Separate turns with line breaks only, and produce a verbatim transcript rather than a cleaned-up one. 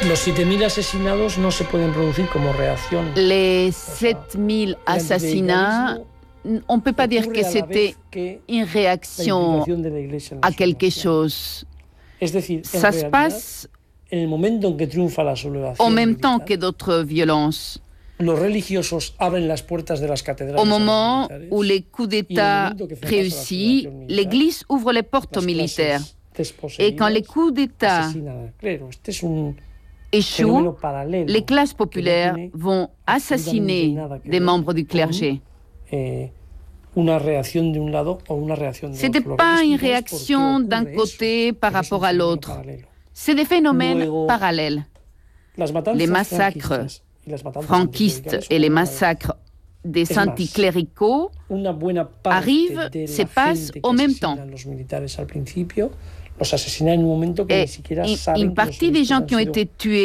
Los siete mil asesinados no se pueden producir como reacción.
Les sept mille assassinats, on ne peut pas dire que c'était une réaction à quelque chose. Ça se passe en même temps que d'autres violences. Au moment où les coups d'État réussissent, l'Église ouvre les portes aux militaires. Et quand les coups d'État échouent, les classes populaires vont assassiner des membres du clergé. Ce n'était pas une réaction d'un côté par rapport à l'autre. C'est des phénomènes parallèles. Les massacres franquistes et les massacres des anticléricaux arrivent, se passent en même temps. Et une partie des gens qui ont été tués